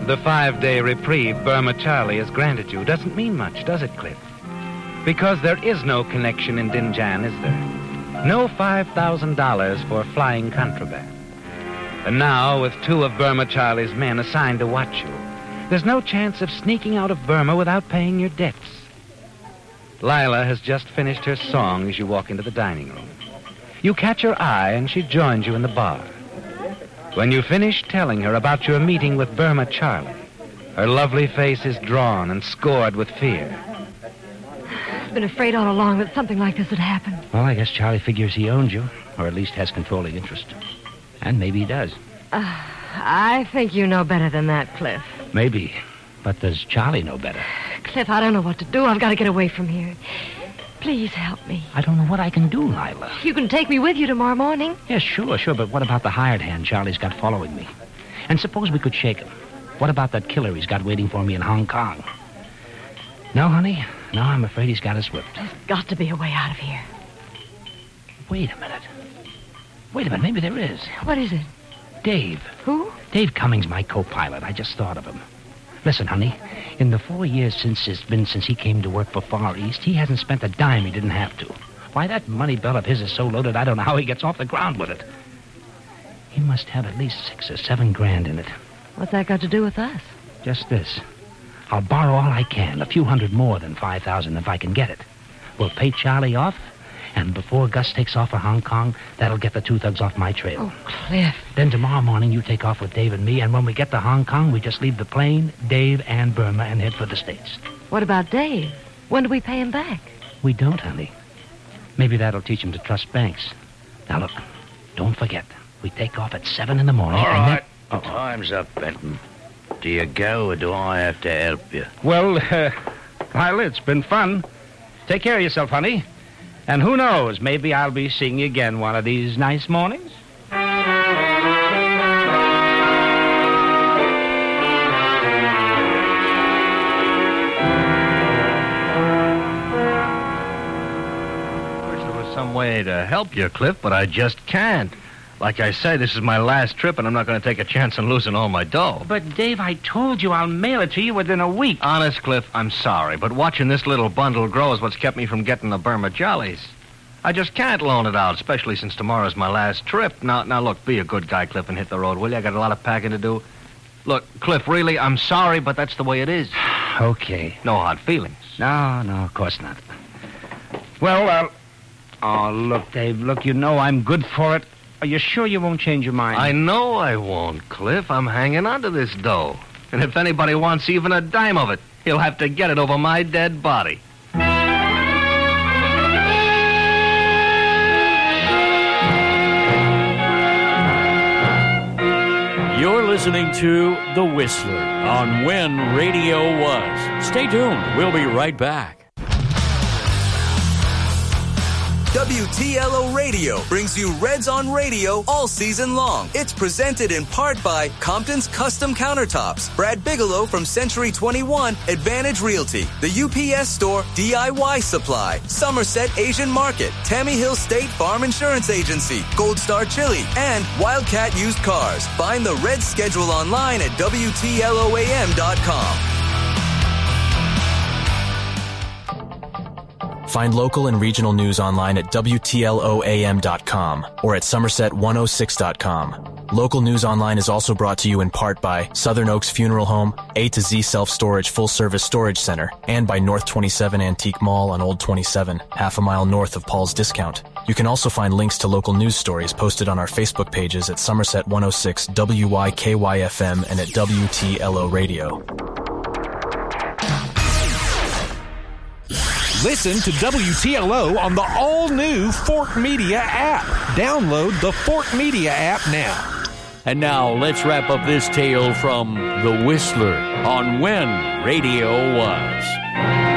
The 5-day reprieve Burma Charlie has granted you doesn't mean much, does it, Cliff? Because there is no connection in Dinjan, is there? No $5,000 for flying contraband. And now, with 2 of Burma Charlie's men assigned to watch you, there's no chance of sneaking out of Burma without paying your debts. Lila has just finished her song as you walk into the dining room. You catch her eye, and she joins you in the bar. When you finish telling her about your meeting with Burma Charlie, her lovely face is drawn and scored with fear. I've been afraid all along that something like this would happen. Well, I guess Charlie figures he owns you, or at least has controlling interest. And maybe he does. I think you know better than that, Cliff. Maybe. But does Charlie know better? Cliff, I don't know what to do. I've got to get away from here. Please help me. I don't know what I can do, Lila. You can take me with you tomorrow morning. Yes, sure. But what about the hired hand Charlie's got following me? And suppose we could shake him. What about that killer he's got waiting for me in Hong Kong? No, honey. No, I'm afraid he's got us whipped. There's got to be a way out of here. Wait a minute. Maybe there is. What is it? Dave. Who? Dave Cummings, my co-pilot. I just thought of him. Listen, honey, in the 4 years since he came to work for Far East, he hasn't spent a dime he didn't have to. Why, that money belt of his is so loaded, I don't know how he gets off the ground with it. He must have at least $6 or $7 grand in it. What's that got to do with us? Just this. I'll borrow all I can, a few hundred more than $5,000 if I can get it. We'll pay Charlie off, and before Gus takes off for Hong Kong, that'll get the 2 thugs off my trail. Oh, Cliff. Then tomorrow morning you take off with Dave and me, and when we get to Hong Kong, we just leave the plane, Dave and Burma, and head for the States. What about Dave? When do we pay him back? We don't, honey. Maybe that'll teach him to trust banks. Now, look, don't forget, we take off at 7 in the morning. All and right. Time's up, Benton. Do you go, or do I have to help you? Well, Lila, it's been fun. Take care of yourself, honey. And who knows, maybe I'll be seeing you again one of these nice mornings. Wish there was some way to help you, Cliff, but I just can't. Like I say, this is my last trip, and I'm not going to take a chance on losing all my dough. But, Dave, I told you I'll mail it to you within a week. Honest, Cliff, I'm sorry, but watching this little bundle grow is what's kept me from getting the Burma Jollies. I just can't loan it out, especially since tomorrow's my last trip. Now, look, be a good guy, Cliff, and hit the road, will you? I got a lot of packing to do. Look, Cliff, really, I'm sorry, but that's the way it is. Okay. No hard feelings. No, of course not. Well, oh, look, Dave, look, you know I'm good for it. Are you sure you won't change your mind? I know I won't, Cliff. I'm hanging on to this dough. And if anybody wants even a dime of it, he'll have to get it over my dead body. You're listening to The Whistler on When Radio Was. Stay tuned. We'll be right back. WTLO Radio brings you Reds on Radio all season long. It's presented in part by Compton's Custom Countertops, Brad Bigelow from Century 21, Advantage Realty, the UPS Store, DIY Supply, Somerset Asian Market, Tammy Hill State Farm Insurance Agency, Gold Star Chili, and Wildcat Used Cars. Find the Reds schedule online at WTLOAM.com. Find local and regional news online at WTLOAM.com or at Somerset106.com. Local news online is also brought to you in part by Southern Oaks Funeral Home, A to Z Self-Storage Full-Service Storage Center, and by North 27 Antique Mall on Old 27, half a mile north of Paul's Discount. You can also find links to local news stories posted on our Facebook pages at Somerset 106 WYKY-FM and at WTLO Radio. Listen to WTLO on the all-new Fort Media app. Download the Fort Media app now. And now let's wrap up this tale from The Whistler on When Radio Was.